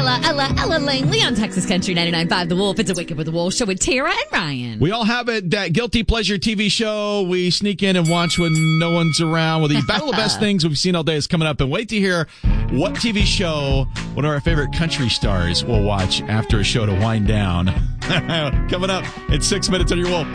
Ella Langley on Texas Country 99.5 The Wolf. It's a Wake Up with the Wolf show with Tara and Ryan. We all have it, that guilty pleasure TV show we sneak in and watch when no one's around. Well, the Battle of the Best Things we've seen all day is coming up. And wait to hear what TV show one of our favorite country stars will watch after a show to wind down. Coming up in 6 minutes on your Wolf.